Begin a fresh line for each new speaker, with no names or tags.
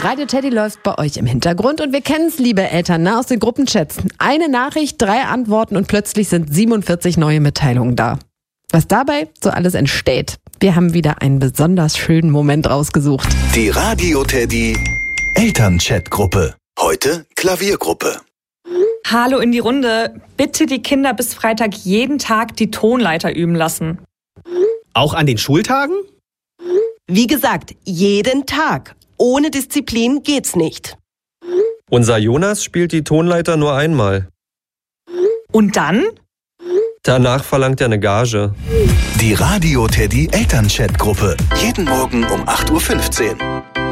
Radio Teddy läuft bei euch im Hintergrund und wir kennen es, liebe Eltern, ne, aus den Gruppenchats. Eine Nachricht, 3 Antworten und plötzlich sind 47 neue Mitteilungen da. Was dabei so alles entsteht, wir haben wieder einen besonders schönen Moment rausgesucht.
Die Radio Teddy Elternchat-Gruppe. Heute Klaviergruppe.
Hallo in die Runde. Bitte die Kinder bis Freitag jeden Tag die Tonleiter üben lassen.
Auch an den Schultagen?
Wie gesagt, jeden Tag. Ohne Disziplin geht's nicht.
Unser Jonas spielt die Tonleiter nur einmal.
Und dann?
Danach verlangt er eine Gage.
Die Radio Teddy Elternchat-Gruppe. Jeden Morgen um 8:15 Uhr.